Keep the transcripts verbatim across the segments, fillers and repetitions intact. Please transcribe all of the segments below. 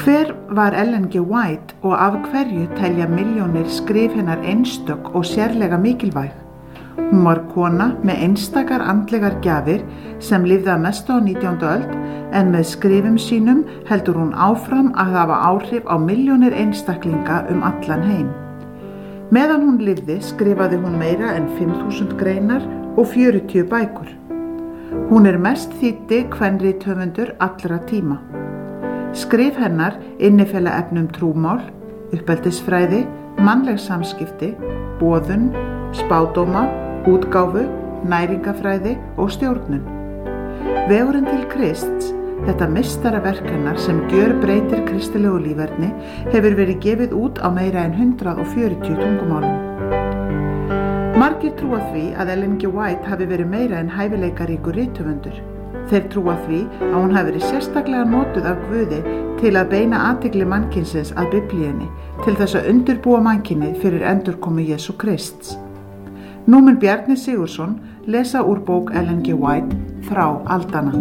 Hver var Ellen G. White og af hverju telja milljónir skrif hennar einstök og sérlega mikilvæg? Hún var kona með einstakar andlegar gjafir sem lifði að mestu á nítjándu öld en með skrifum sínum heldur hún áfram að hafa áhrif á milljónir einstaklinga um allan heim. Meðan hún lifði skrifaði hún meira en fimm þúsund greinar og fjörutíu bækur. Hún er mest þýddi kvenrithöfundur allra tíma. Skrif hennar innifela efnum trúmál, uppeldisfræði, mannleg samskipti, boðun, spádóma, útgáfu, næringafræði og stjórnun. Vegurinn til Krists, þetta meistaraverk hennar sem gjörbreytir kristilegu líferni, hefur verið gefið út á meira en hundrað og fjörutíu tungumálum. Margir trúa því að Ellen G. White hafi verið meira en hæfileikaríkur rithöfundur. Þeir trúa því að hún hafi verið sérstaklega notuð af Guði til að beina athygli mannkynsins að Biblíunni til þess að undirbúa mannkynið fyrir endurkomu Jesú Krists. Nú mun Bjarni Sigurðsson lesa úr bók Ellen G. White Þrá aldanna.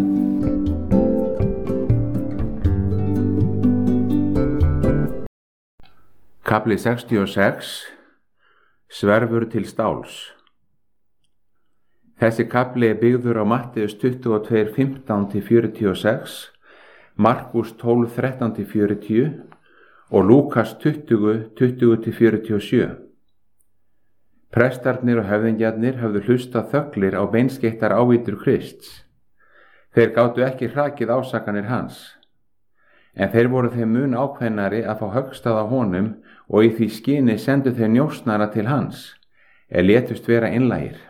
Kafli sextíu og sex Sverfur til stáls. Þessi kafli er byggður á Matteus tuttugu og tvö, fimmtán til fjörutíu og sex, Markús tólf, þrettán til fjörutíu og Lúkas tuttugu, tuttugu til fjörutíu og sjö. Prestarnir og höfðingjarnir höfðu hlustað þöglir á beinskeittar ávítur Krists. Þeir gátu ekki hrakið ásakanir hans, en þeir voru þeim mun ákveðnari að fá höggstað á honum og í því skyni sendu þeir njósnara til hans, er létust vera einlægir.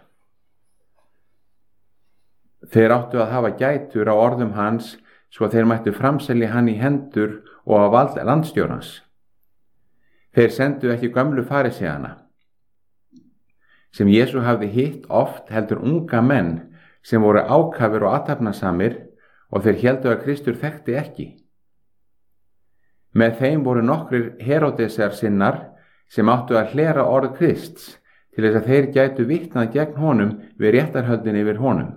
Þeir áttu að hafa gætur á orðum hans svo þeir mættu framselja hann í hendur og á vald landstjórans. Þeir sendu ekki gömlu fariseana, sem Jesú hafði hitt oft heldur unga menn sem voru ákafir og athafnasamir og þeir héldu að Kristur þekkti ekki. Með þeim voru nokkrir Heródesar sinnar sem áttu að hlera orð Krists til þess að þeir gætu vitnað gegn honum við réttarhöldin yfir honum.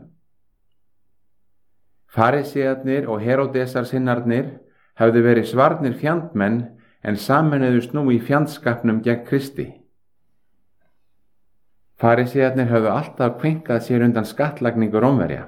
Farisearnir og Heródesar sinnarnir hafðu verið svarnir fjandmenn en sameinuðust nú í fjandskapnum gegn Kristi. Farisearnir hafðu alltaf kveinkað sér undan skattlagningu Rómverja.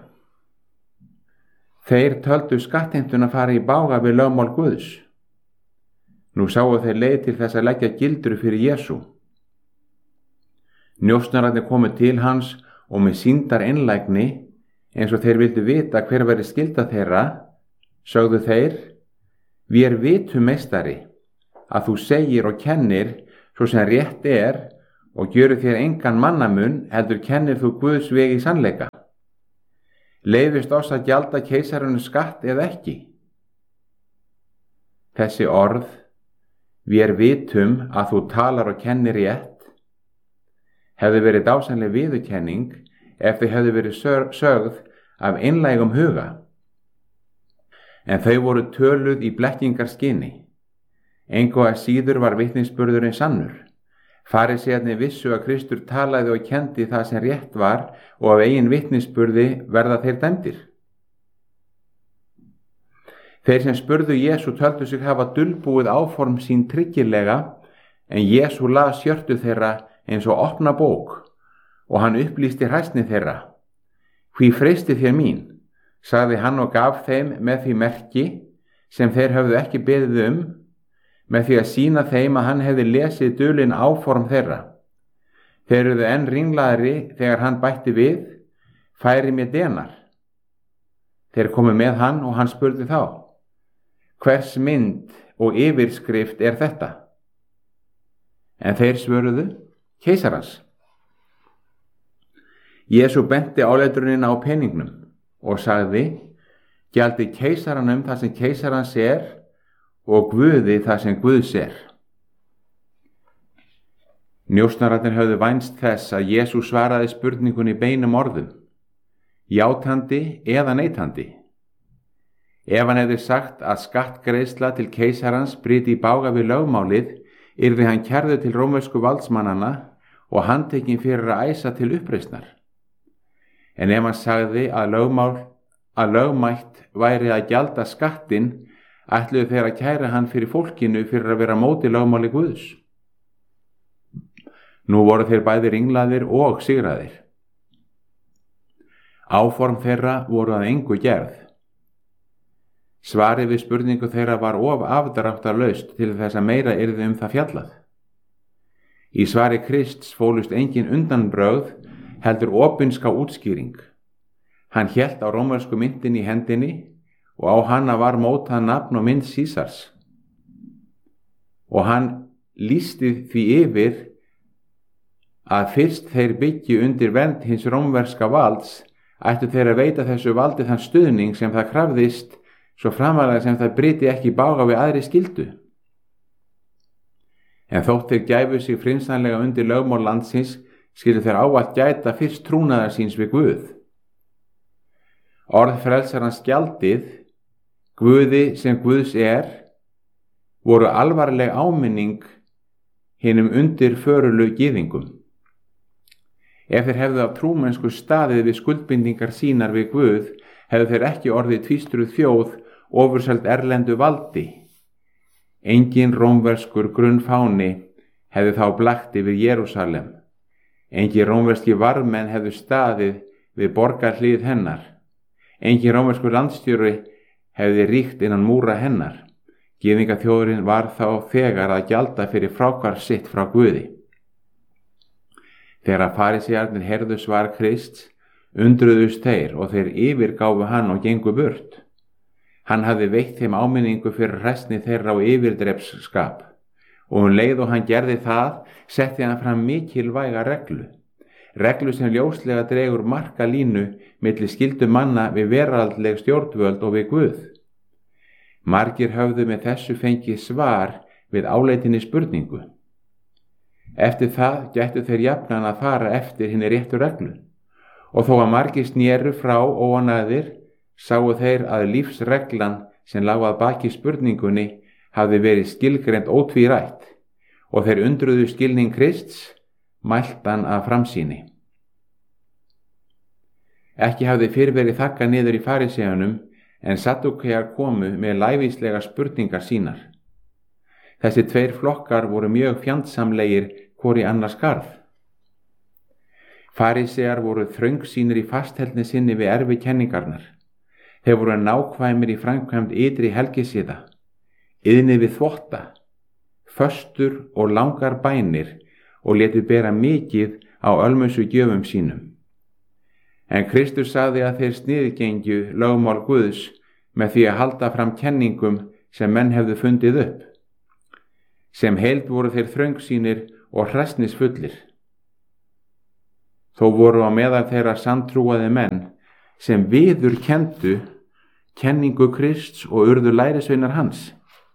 Þeir töldu skattheimtuna fara í bága við lögmál Guðs. Nú sáu þeir leið til þess að leggja gildru fyrir Jesú. Njósnararnir komu til hans og með sýndar einlægni, eins og þeir vildu vita hver væri skylda þeirra, sögðu þeir: Vér vitum meistari, að þú segir og kennir svo sem rétt er og gjöru þér engan mannamun, heldur kennir þú Guðs veg í sannleika. Leyfist oss að gjalda keisarunum skatt eða ekki? Þessi orð, vér vitum að þú talar og kennir rétt, hefði verið dásamleg viðurkenning ef þau hefðu verið sögð af einlægum huga. En þau voru töluð í blekkingarskyni. Engu að síður var vitnisburðurinn sannur. Farisearnir vissu að Kristur talaði og kendi það sem rétt var og af eigin vitnisburði verða þeir dæmdir. Þeir sem spurðu Jesú töldu sig hafa dulbúið áform sín tryggilega, en Jesú las hjörtu þeirra eins og opna bók og hann upplýsti hræsni þeirra. Hví freistið þér mín, sagði hann og gaf þeim með því merki sem þeir höfðu ekki beðið um, með því að sýna þeim að hann hefði lesið dulin áform þeirra. Þeir eruðu enn ringlaðri þegar hann bætti við: Færi mér denar. Þeir komu með hann og hann spurði þá: Hvers mynd og yfirskrift er þetta? En þeir svöruðu: Keisarans. Jesú benti áletrunina á peningnum og sagði: Gjaldi keisaranum það sem keisarans er og Guði það sem Guðs er. Njósnararnir höfðu vænst þess að Jesú svaraði spurningunni beinum orðum, játandi eða neitandi. Ef hann hefði sagt að skattgreiðsla til keisarans bryti í bága við lögmálið, yrði hann kærður til rómversku valdsmannanna og handtekinn fyrir að æsa til uppreisnar. En ef hann sagði að lögmál að lögmætt væri að gjalda skattinn ætluðu þeir að kæra hann fyrir fólkinu fyrir að vera móti lögmáli Guðs. Nú voru þeir bæði ringlaðir og sigraðir. Áform þeirra voru að engu gerð. Svarið við spurningu þeirra var of afdráttarlaust til þess að meira yrði um það fjallað. Í svari Krists fólust engin undanbrögð, heldur opinska útskýring. Hann hélt á rómversku myntin í hendinni og á hana var mótað nafn og mynd Sísars. Og hann lýsti því yfir að fyrst þeir byggju undir vernd hins rómverska valds, ættu þeir að veita þessu valdi þann stuðning sem það krafðist, svo framalega sem það bryti ekki í bága við aðri skyldu. En þótt þeir gæfu sig frynsanlega undir lögmál landsins, skyldu þeir ávallt gæta fyrst trúnaðar síns við Guð. Orð frelsarans gjaldið, Guði sem Guðs er, voru alvarleg áminning hinum undirförulu gyðingum. Ef þeir hefðu af trúmennsku staðið við skuldbindingar sínar við Guð, hefðu þeir ekki orðið tvístruð þjóð ofurseld erlendu valdi. Engin rómverskur grunnfáni hefði þá blakt yfir Jerúsalem. Engin rómverski varmenn hefðu staðið við borgarhlið hennar. Engin rómverskur landstjóri hefði ríkt innan múra hennar. Gyðingaþjóðurinn var þá þegar að gjalda fyrir fráhvarf sitt frá Guði. Þegar farísearnir heyrðu svar Krists, undruðust þeir og þeir yfirgáfu hann og gengu burt. Hann hafði veitt þeim áminningu fyrir hræsni þeirra á yfirdrepsskap og um leið og hann gerði það, setti hann fram mikilvæga reglu. Reglu sem ljóslega dregur marka línu milli skyldu manna við veraldleg stjórnvöld og við Guð. Margir höfðu með þessu fengið svar við áleitinni spurningu. Eftir það gættu þeir jafnan að fara eftir hinni réttu reglu. Og þó að margir snéru frá óanæðir, sáu þeir að lífsreglan sem lá að baki spurningunni hafði verið skilgreint ótvírætt og þeir undruðu skilning Krists, mæltan af framsýni. Ekki hafði fyrr verið þakkað niður í faríseunum, en Saddúkear komu með lævíslega spurningar sínar. Þessi tveir flokkar voru mjög fjandsamlegir hvor í annars garð. Farísear voru þröngsýnir í fastheldni sinni við erfi kenningarnar. Þeir voru nákvæmir í framkvæmd ytri helgisiða, iðnir við þvotta, föstur og langar bænir og létu bera mikið á ölmusu gjöfum sínum. En Kristur sagði að þeir sniðgengju lögmál Guðs með því að halda fram kenningum sem menn hefðu fundið upp. Sem heild voru þeir þröngsýnir og hræsnisfullir. Þó voru á meðal þeirra sanntrúaði menn sem viður kenndu kenningu Krists og urðu lærisveinar hans.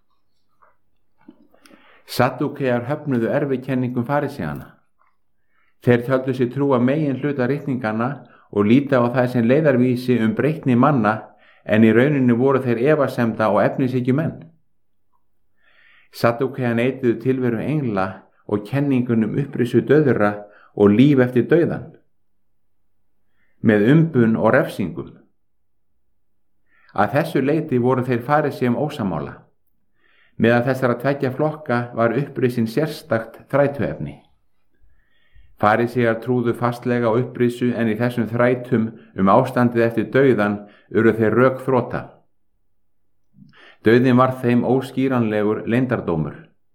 Saddúkear höfnuðu erfikenningum faríseana. Þeir töldu sig trúa megin hluta ritninganna og líta á það sem leiðarvísi um breytni manna, en í rauninu voru þeir efasemda og efnishyggju menn. Saddúkear neituðu tilveru engla og kenningunum upprisu dauðra og líf eftir dauðan, með umbun og refsingum. Að þessu leyti voru þeir faríseum ósamála. Meðal þessara tveggja flokka var upprisin sérstakt þrætuefni. Farísear trúðu fastlega á upprisu, en í þessum þrætum um ástandið eftir dauðan urðu þeir rökþrota. Dauðin var þeim óskýranlegur leyndardómur.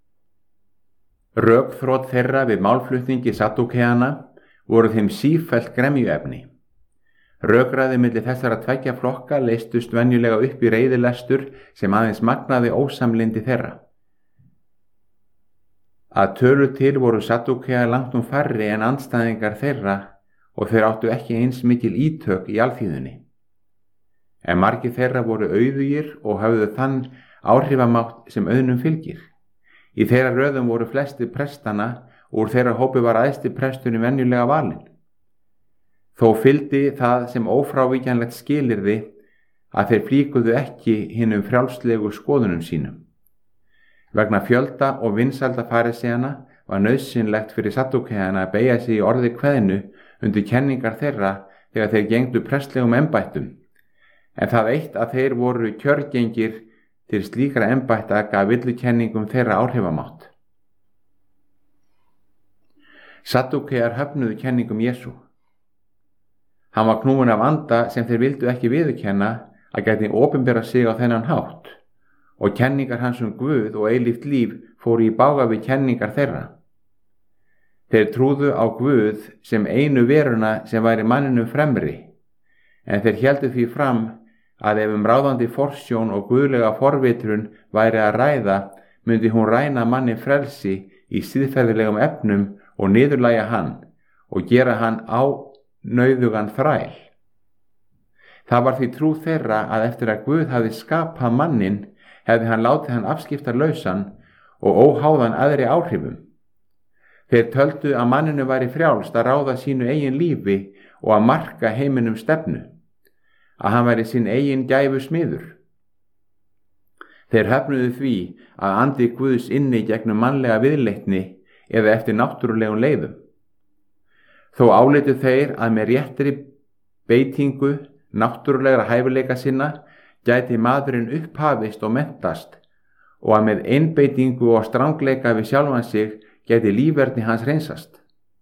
Rökþrot þeirra við málflutningi Saddúkeana voru þeim sífellt gremjuefni. Rökræði milli þessara tveggja flokka leystust venjulega upp í reiðilestur sem aðeins magnaði ósamlyndi þeirra. Að tölu til voru Saddúkear langtum færri en andstæðingar þeirra og þeir áttu ekki eins mikil ítök í alþýðunni. En margir þeirra voru auðugir og höfðu þann áhrifamátt sem auðnum fylgir. Í þeirra röðum voru flesti prestana og úr þeirra hópi var æðsti presturinn venjulega valinn. Þó fylgdi það sem ófrávíkjanlegt skilyrði að þeir flíkuðu ekki hinum frjálslegu skoðunum sínum. Vegna fjölda og vinsælda faríseana var nauðsynlegt fyrir Saddúkeana að beygja sig í orði kveðnu undir kenningar þeirra þegar þeir gengdu prestlegum embættum, en það eitt að þeir voru kjörgengir til slíkra embætta gaf villukenningum þeirra áhrifamátt. Saddúkear höfnuðu kenningum Jesú. Hann var knúinn af anda sem þeir vildu ekki viðurkenna að gæti opinbera sig á þennan hátt, og kenningar hans um Guð og eilíft líf fóru í bága við kenningar þeirra. Þeir trúðu á Guð sem einu veruna sem væri manninum fremri, en þeir héldu því fram að ef um ráðandi forsjón og guðlega forvitrun væri að ræða, myndi hún ræna manni frelsi í siðferðilegum efnum og niðurlægja hann og gera hann ánauðugan þræl. Það var því trú þeirra að eftir að Guð hafði skapað mannin, hefði hann látið hann afskiptarlausan og óháðan aðri áhrifum. Þeir töldu að manninu væri frjálst að ráða sínu eigin lífi og að marka heiminum stefnu, að hann væri sinn eigin gæfu smiður. Þeir höfnuðu því að andi Guðs inni gegnum mannlega viðleitni eða eftir náttúrulegum leiðum. Þó álitu þeir að með réttri beitingu náttúrulegra hæfileika sinna gæti maðurinn upphafist og mentast, og að með einbeitingu og strangleika við sjálfan sig gæti lífverðni hans hreinsast.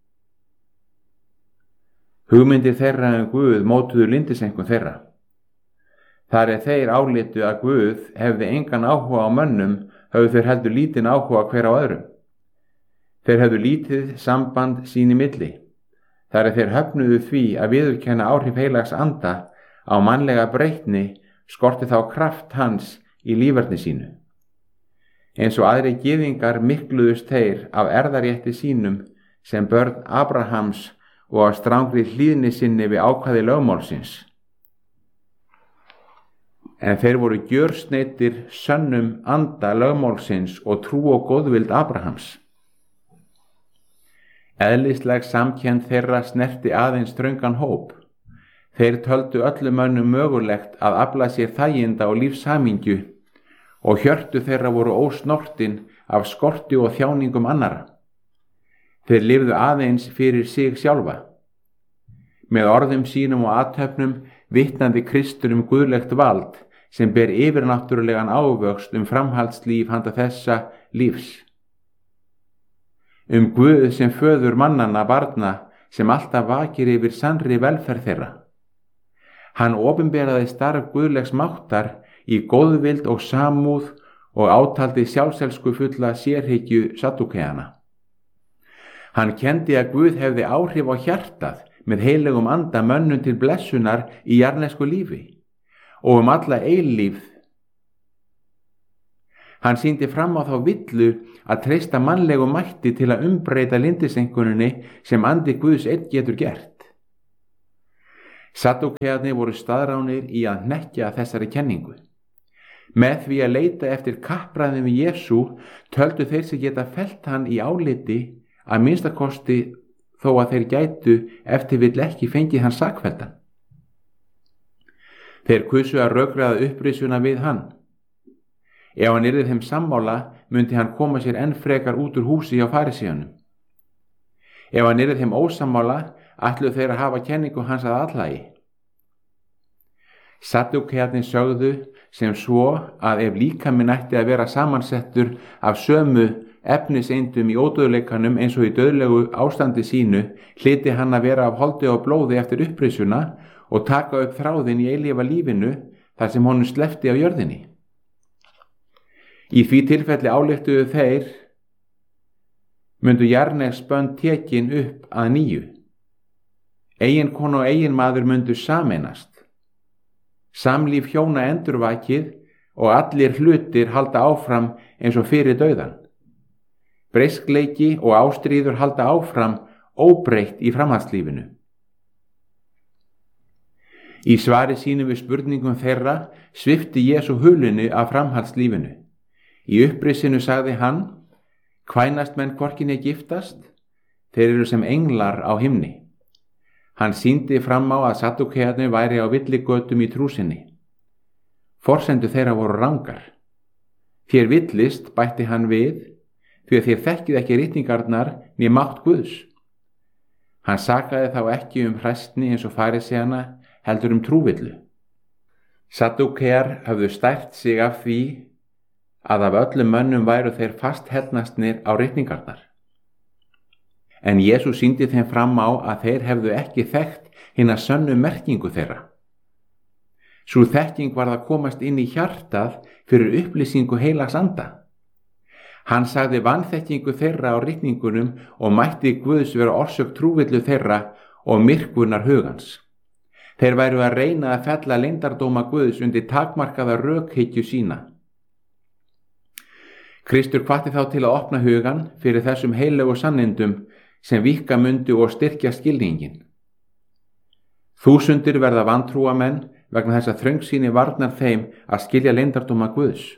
Hugmyndir þeirra um Guð mótuðu lyndiseinkunn þeirra. Þar er þeir álitu að Guð hefði engan áhuga á mönnum, höfðu þeir heldur lítinn áhuga hver á öðrum. Þeir hefðu lítið samband sín í milli. Þar er þeir höfnuðu því að viðurkenna áhrif heilags anda á mannlega breytni, skorti þá kraft hans í lífverðni sínu. Eins og aðri gyðingar mikluðust þeir af erðarétti sínum sem börn Abrahams og af strangri hlýðni sinni við ákvæði lögmálsins. En þeir voru gjörsneiddir sönnum anda lögmálsins og trú og góðvild Abrahams. Eðlisleg samkennd þeirra snerti aðeins þröngan hóp. Þeir töldu öllum mönnum mögulegt að afla sér þæginda og lífshamingju, og hjörtu þeirra voru ósnortin af skorti og þjáningum annara. Þeir lifðu aðeins fyrir sig sjálfa. Með orðum sínum og athöfnum vitnaði Kristur um guðlegt vald sem ber yfirnáttúrulegan ávöxt um framhaldslíf handa þessa lífs. Um Guð sem föður mannanna barna sem alltaf vakir yfir sannri velferð þeirra. Hann opinberaði starf guðlegs máttar í góðvild og samúð og átaldi sjálfselsku fulla sérhyggju Saddúkeana. Hann kenndi að Guð hefði áhrif á hjartað með heillegum anda mönnum til blessunar í jarðnesku lífi og um alla eilífð. Hann sýndi fram á þá villu að treysta mannlegu mætti til að umbreyta lyndiseinkunninni sem andi Guðs einn getur gert. Saddúkearnir voru staðránir í að hnekkja þessari kenningu. Með því að leita eftir kappræðum við Jesú töldu þeir sig geta fellt hann í áliti að minnstakosti þó að þeir gætu eftir vill ekki fengið hann sakfelldan. Þeir kusu að rökræða upprisuna við hann. Ef hann yrði þeim sammála, myndi hann koma sér enn frekar út úr húsi hjá farisíunum. Ef hann yrði þeim ósammála, ætluðu þeir að hafa kenningu hans að allagi. Saddúkearnir sögðu sem svo að ef líkaminn ætti að vera samansettur af sömu efniseindum í ódauðleikanum eins og í dauðlegu ástandi sínu, hlyti hann að vera af holdi og blóði eftir upprisuna og taka upp þráðinn í eilífa lífinu þar sem honum sleppti af jörðinni. Í því tilfelli ályktuðu þeir myndu jarðnesbönd tekin upp að nýju. Eiginkona og eiginmaður myndu sameinast. Samlíf hjóna endurvakið og allir hlutir halda áfram eins og fyrir dauðan. Breiskleiki og ástríður halda áfram óbreytt í framhaldslífinu. Í svari sínu við spurningum þeirra svipti Jesú hulunni af framhaldslífinu. Í upprisinu sagði hann, kvænast menn hvorki né giftast, þeir eru sem englar á himni. Hann sýndi fram á að Saddúkearnir væri á villigötum í trú sinni. Forsendur þeirra voru rangar. Þér villist, bætti hann við, því að þér þekkið ekki ritningarnar né mátt Guðs. Hann sakaði þá ekki um hræstni eins og farisæana, heldur um trúvillu. Saddúkear höfðu stært sig af því að af öllum mönnum væru þeir fast hellnastnir á ritningarnar. En Jesús sýndi þeim fram á að þeir hefðu ekki þekkt hina sönnu merkingu þeirra. Sú þekking var að komast inn í hjartað fyrir upplýsingu heilags anda. Hann sagði vanþekkingu þeirra á ritningunum og mætti Guðs vera orsök trúvillu þeirra og myrkvunar hugans. Þeir væru að reyna að fella leyndardóma Guðs undir takmarkaða rökhyggju sína. Kristur hvatti þá til að opna hugan fyrir þessum heilögu sannindum sem víkka mundu og styrkja skilningin. Þúsundir verða vantrúamenn vegna þess að þröngsýni varnar þeim að skilja leyndardóma Guðs.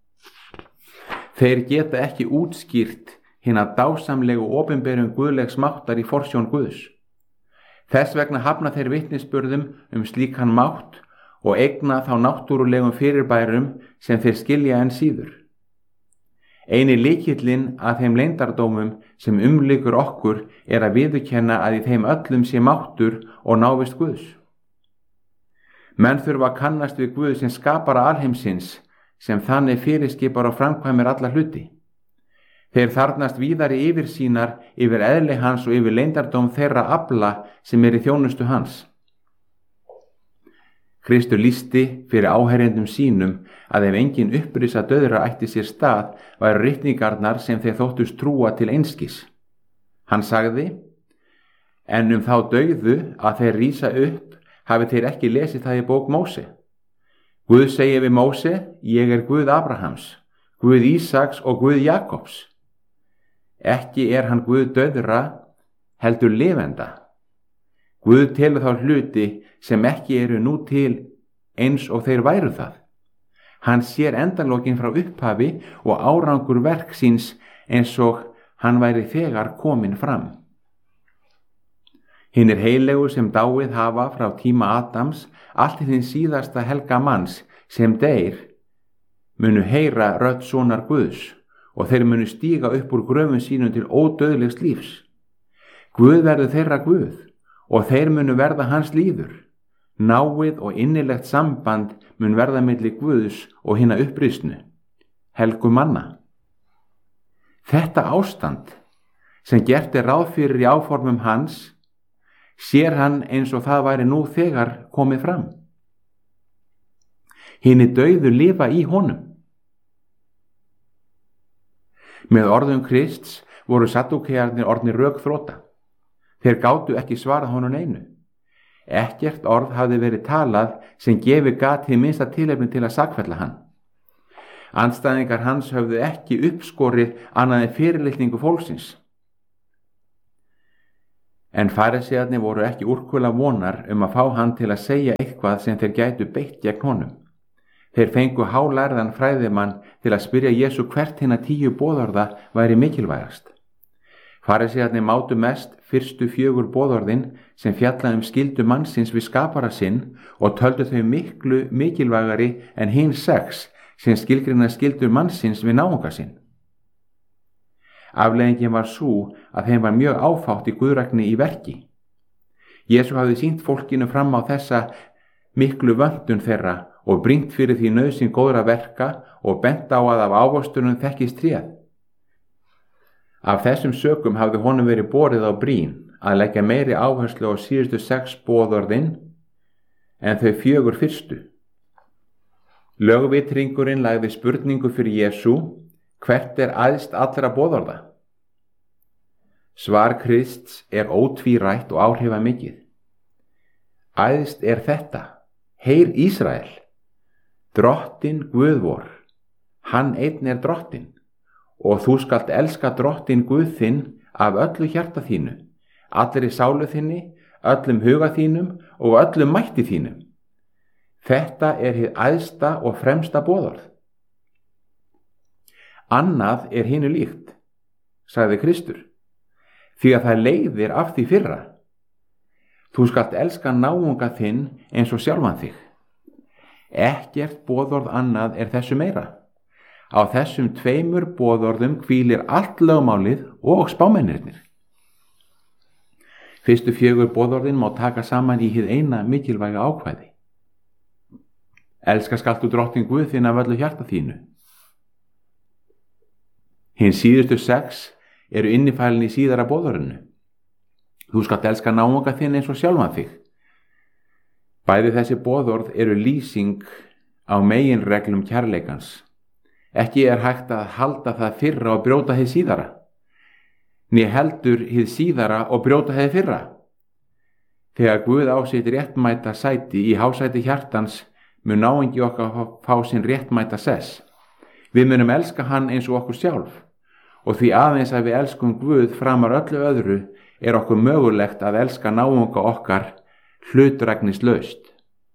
Þeir geta ekki útskýrt hina dásamlegu opinberum guðlegs máttar í forsjón Guðs. Þess vegna hafna þeir vitnisburðum um slíkan mátt og eigna þá náttúrulegum fyrirbærum sem þeir skilja enn síður. Eini lykillinn að þeim leyndardómum sem umlykur okkur er að viðurkenna að í þeim öllum sé máttur og návist Guðs. Menn þurfa að kannast við Guð sem skapara alheimsins, sem þannig fyrirskipar og framkvæmir alla hluti. Þeir þarnast víðari yfirsýnar yfir eðli hans og yfir leyndardóm þeirra afla sem er í þjónustu hans. Kristur lýsti fyrir áherjendum sínum að ef engin upprisa dauðra ætti sér stað væru ritningarnar sem þeir þóttust trúa til einskis. Hann sagði, en um þá dauðu að þeir rísa upp hafi þeir ekki lesið það í bók Móse. Guð segir við Móse, ég er Guð Abrahams, Guð Ísaks og Guð Jakobs. Ekki er hann Guð dauðra, heldur lifenda. Guð telur þá hluti sem ekki eru nú til eins og þeir væru það. Hann sér endalokin frá upphafi og árangur verksins eins og hann væri þegar komin fram. Hinir heilegu sem dáið hafa frá tíma Adams, allt í þinn síðasta helga manns sem deyr, munu heyra rödd sonar Guðs og þeir munu stíga upp úr gröfum sínum til ódauðlegs lífs. Guð verður þeirra Guð og þeir munu verða hans líður. Náið og innilegt samband mun verða milli Guðs og hinna upprisnu, helgu manna. Þetta ástand sem gert er ráð fyrir í áformum hans, sér hann eins og það væri nú þegar komið fram. Hinir dauðu lifa í honum. Með orðum Krists voru saddúkearnir orðnir rökþrota. Þeir gátu ekki svarað honum einu. Ekkert orð hafði verið talað sem gefi gat hið minnsta tilefni til að sakfella hann. Andstæðingar hans höfðu ekki uppskorið annað en fyrirlitningu fólksins. En farisearnir voru ekki úrkula vonar um að fá hann til að segja eitthvað sem þeir gætu beitt gegn honum. Þeir fengu hálærðan fræðimann til að spyrja Jesú hvert hinna tíu boðorða væri mikilvægast. Farisearnir mátu mest fyrstu fjögur boðorðin sem fjalla um skyldu mannsins við skapara sinn og töldu þau miklu mikilvægari en hinn sex sem skilgreina skyldur mannsins við náunga sinn. Afleiðingin var sú að þeim var mjög áfátt í guðrækni í verki. Jesú hafði sýnt fólkinu fram á þessa miklu vöntun þeirra og brýnt fyrir því nauðsyn góðra verka og bent á að af ávöxtunum þekkist tréð. Af þessum sökum hafði honum verið borið á brýn að leggja meiri áherslu á síðustu sex boðorðin en þau fjögur fyrstu. Lögvitringurinn lagði spurningu fyrir Jesú, hvert er æðst allra boðorða? Svar Krists er ótvírætt og áhrifamikið. Æðst er þetta, heyr Ísrael, Drottinn Guð vor, hann einn er Drottinn, og þú skalt elska Drottinn Guð þinn af öllu hjarta þínu, allri sálu þinni, öllum huga þínum og öllum mætti þínum. Þetta er hið æðsta og fremsta boðorð. Annað er hinu líkt, sagði Kristur, því að það leiðir af því fyrra. Þú skalt elska náunga þinn eins og sjálfan þig. Ekkert boðorð annað er þessu meira. Á þessum tveimur boðorðum hvílir allt lögmálið og spámennirnir. Fyrstu fjögur boðorðin má taka saman í hið eina mikilvæga ákvæði. Elska skaltu Drottinn Guð þinn af öllu hjarta þínu. Hinn síðustu sex eru innifælin í síðara boðorðinu. Þú skalt elska náunga þinn eins og sjálfan þig. Bæði þessi boðorð eru lýsing á meginreglum kærleikans. Ekki er hægt að halda það fyrra og brjóta hið síðara, né heldur hið síðara og brjóta hið fyrra. Þegar Guð á sitt réttmæta sæti í hásæti hjartans mun náungi okkar fá sinn réttmæta sess. Við munum elska hann eins og okkur sjálf, og því aðeins að við elskum Guð framar öllu öðru er okkur mögulegt að elska náunga okkar hlutræknislaust.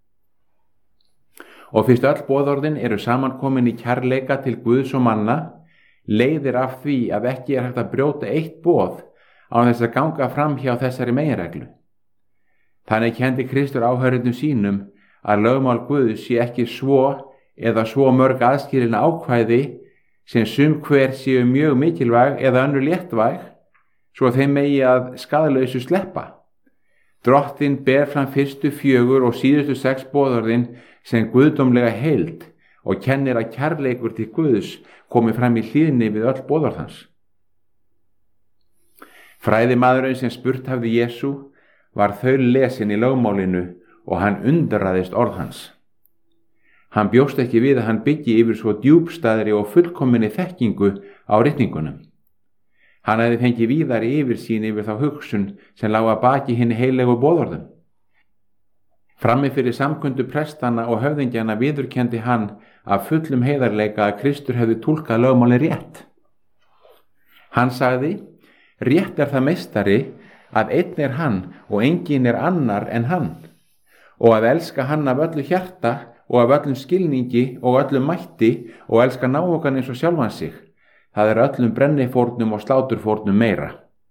Og fyrst öll boðorðin eru samankomin í kærleika til Guðs og manna, leiðir af því að ekki er hægt að brjóta eitt boð á þess að ganga fram hjá þessari meginreglu. Þannig kendi Kristur áhörðum sínum að lögmál Guðs sé ekki svo eða svo mörg aðskilin ákvæði sem sum hver séu mjög mikilvæg eða önnur léttvæg, svo þeim megi að skaðlausu sleppa. Drottinn ber fram fyrstu fjögur og síðustu sex boðorðin sem guðdómlega heild og kennir að kærleikur til Guðs komi fram í hlýðni við öll boðorðans. Fræðimaðurinn sem spurt hafði Jesú var þaul lesin í lögmálinu og hann undraðist orð hans. Hann bjóst ekki við að hann byggi yfir svo djúpstæðri og fullkominni þekkingu á ritningunum. Hann hefði fengið víðari yfirsýn yfir þá hugsun sem lá að baki hinni heilegu boðorðum. Frammi fyrir samkundu prestana og höfðingjana viðurkenndi hann af fullum heiðarleika að Kristur hefði túlkað lögmáli rétt. Hann sagði, rétt er það meistari að einn er hann og enginn er annar en hann, og að elska hann af öllu hjarta og af öllum skilningi og öllum mætti og elska náungan eins og sjálfan sig. Það er öllum brennifórnum og sláturfórnum meira.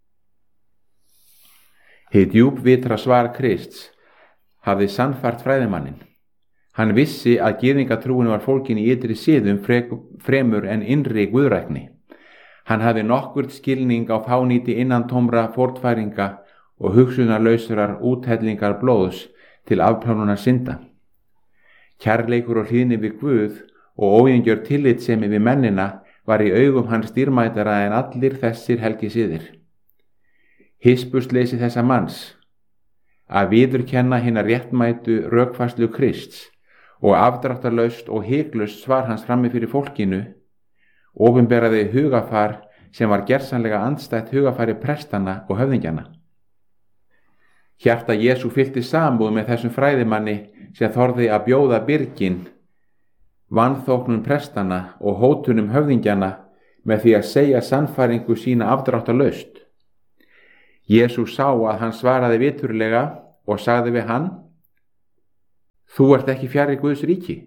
Hið djúpvitra svar Krists hafði sannfært fræðimanninn. Hann vissi að gyðingatrúin var fólkin í ytri siðum fremur en innri guðrækni. Hann hafði nokkurt skilning á fánýti innantómra fórnfæringa og hugsunarlausrar úthellingar blóðs til afplánunar synda. Kærleikur og hlýðni við Guð og óeingjör tillitssemi við mennina var í augum hans dýrmætara en allir þessir helgisiðir. Hispursleysi þessa manns, að viðurkenna hina réttmætu rökfærslu Krists og afdráttarlaust og hiklaust svar hans frammi fyrir fólkinu, opinberaði hugafar sem var gersamlega andstætt hugafari prestana og höfðingjana. Hjarta Jesú fyllti samúð með þessum fræðimanni sem þorði að bjóða byrgin, vanþóknun prestana og hótunum höfðingjana með því að segja sannfæringu sína afdráttarlaust. Jesú sá að hann svaraði viturlega og sagði við hann, þú ert ekki fjarri Guðs ríki.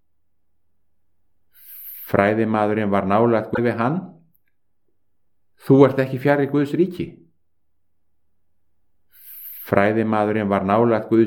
Fræðimaðurinn var nálægt við hann, þú ert ekki fjarri Guðs ríki. Fræðimaðurinn var nálægt Guðs